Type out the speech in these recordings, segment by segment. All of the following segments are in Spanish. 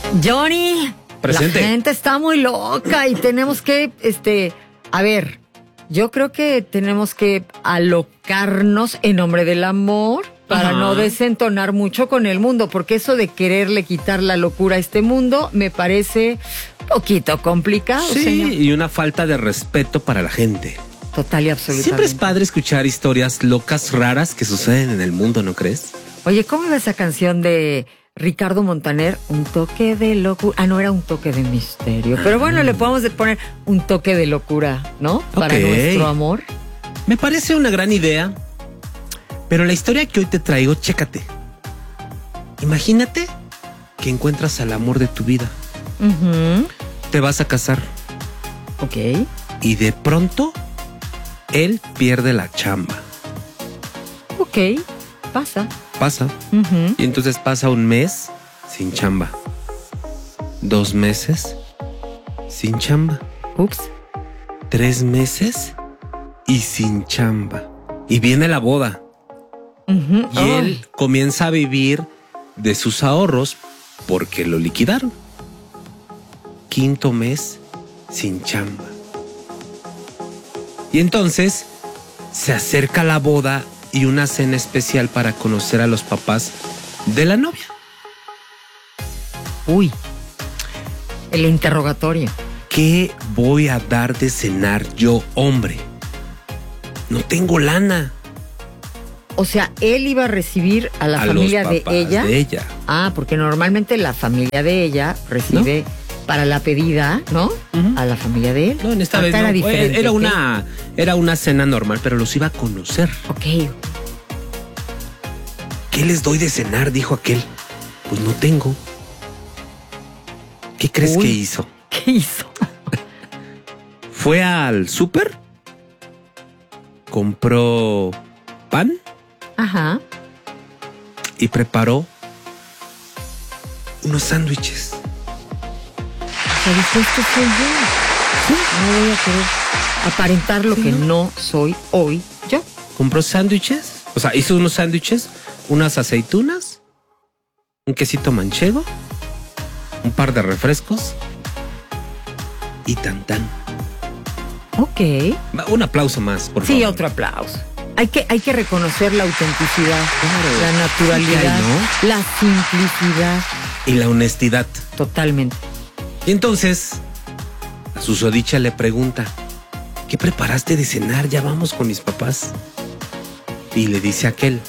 Johnny, presente. La gente está muy loca y tenemos que, a ver, yo creo que tenemos que alocarnos en nombre del amor para no desentonar mucho con el mundo, porque eso de quererle quitar la locura a este mundo me parece poquito complicado, Sí, señor. y una falta de respeto para la gente. Total y absolutamente. Siempre es padre escuchar historias locas, raras que suceden en el mundo, ¿no crees? Oye, ¿cómo iba esa canción de Ricardo Montaner? Un toque de locura. Ah, no, era un toque de misterio. Pero bueno, le podemos poner un toque de locura, ¿no? Para nuestro amor. Me parece una gran idea. Pero la historia que hoy te traigo, chécate. Imagínate que encuentras al amor de tu vida. Te vas a casar. Ok. Y de pronto, él pierde la chamba. Ok, pasa. Y entonces pasa un mes sin chamba. 2 meses sin chamba. Ups. 3 meses y sin chamba. Y viene la boda. Y él comienza a vivir de sus ahorros porque lo liquidaron. 5º mes sin chamba. Y entonces se acerca la boda y una cena especial para conocer a los papás de la novia. Uy, el interrogatorio. ¿Qué voy a dar de cenar yo, hombre? No tengo lana. O sea, él iba a recibir a la familia los de papás ella. de ella. Ah, porque normalmente la familia de ella recibe para la pedida, ¿no? A la familia de él. No, en esta vez era no. diferente. Era una cena normal, pero los iba a conocer. Ok. ¿Qué les doy de cenar? Dijo aquel. Pues no tengo. ¿Qué crees que hizo? ¿Qué hizo? Fue al súper, compró pan. Ajá. Y preparó unos sándwiches. O sea, dijo, esto soy yo. Sí, no voy a querer aparentar lo que no soy hoy yo. Compró sándwiches, o sea, hizo unos sándwiches, unas aceitunas, un quesito manchego, un par de refrescos y tan. Ok. Un aplauso más, por favor. Sí, otro aplauso. Hay que reconocer la autenticidad, la naturalidad, la simplicidad. Y la honestidad. Totalmente. Y entonces, a susodicha le pregunta, ¿qué preparaste de cenar? Ya vamos con mis papás. Y le dice aquel,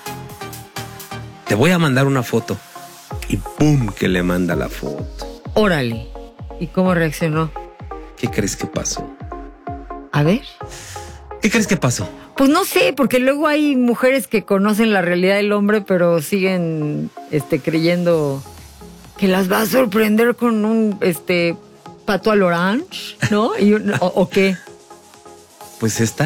te voy a mandar una foto. Y ¡pum! Que le manda la foto. Órale. ¿Y cómo reaccionó? ¿Qué crees que pasó? A ver. ¿Qué crees que pasó? Pues no sé, porque luego hay mujeres que conocen la realidad del hombre, pero siguen creyendo que las va a sorprender con un pato al orange, ¿no? ¿O qué? Pues esta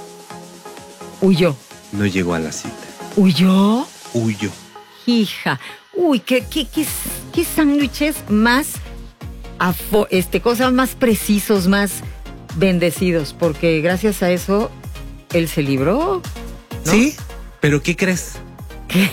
huyó. No llegó a la cita. ¿Huyó? Huyó. Hija. Uy, qué sándwiches más cosas más precisos, más bendecidos, porque gracias a eso él se libró, ¿no? Sí, pero ¿qué crees? ¿Qué?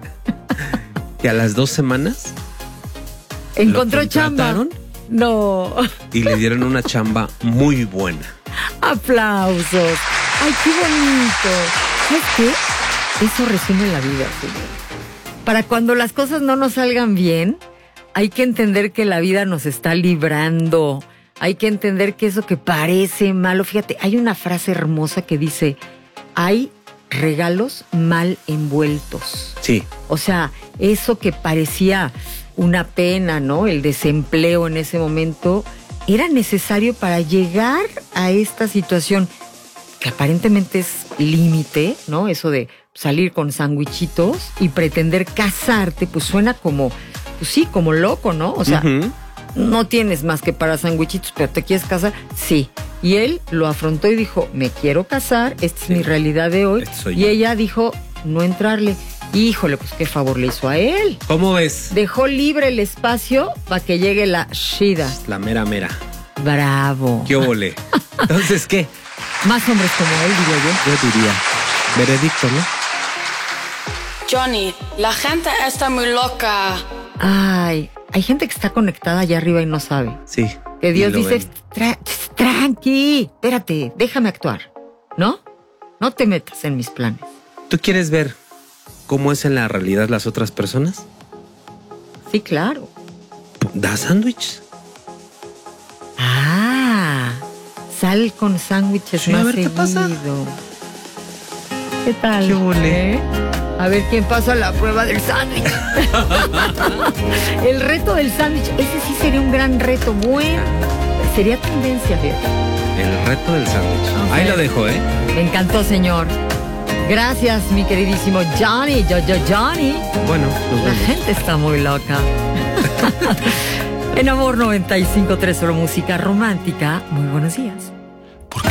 Que a las 2 semanas encontró chamba. No. Y le dieron una chamba muy buena. Aplausos. Ay, qué bonito. ¿Sabes qué? Eso resume la vida, señor. Para cuando las cosas no nos salgan bien, hay que entender que la vida nos está librando. Hay que entender que eso que parece malo, fíjate, hay una frase hermosa que dice, hay regalos mal envueltos. Sí. O sea, eso que parecía una pena, ¿no? El desempleo en ese momento, era necesario para llegar a esta situación que aparentemente es límite, ¿no? Eso de salir con sandwichitos y pretender casarte, pues suena como, pues sí, como loco, ¿no? O sea, no tienes más que para sandwichitos, pero te quieres casar, sí. Y él lo afrontó y dijo, me quiero casar, esta es mi realidad de hoy. Y ella dijo, no entrarle. Híjole, pues qué favor le hizo a él. ¿Cómo ves? Dejó libre el espacio para que llegue la Shida. La mera. Bravo. ¿Qué óvole? Entonces, ¿qué? Más hombres como él, diría yo. Yo diría, veredicto, ¿no? Johnny, la gente está muy loca. Ay, hay gente que está conectada allá arriba y no sabe. Sí. Que Dios dice, tranqui, espérate, déjame actuar, ¿no? No te metas en mis planes. ¿Tú quieres ver cómo es en la realidad las otras personas? Sí, claro. Da sándwiches. Sal con sándwiches más a ver, seguido. ¿qué pasa? ¿Qué tal? ¿Qué ole? A ver quién pasa la prueba del sándwich. El reto del sándwich, ese sí sería un gran reto. Bueno, sería tendencia, fíjate. El reto del sándwich. Okay. Ahí lo dejo, ¿eh? Me encantó, señor. Gracias, mi queridísimo Johnny. Johnny. Bueno, nos La vemos. gente está muy loca. En Amor 95.3, solo música romántica. Muy buenos días.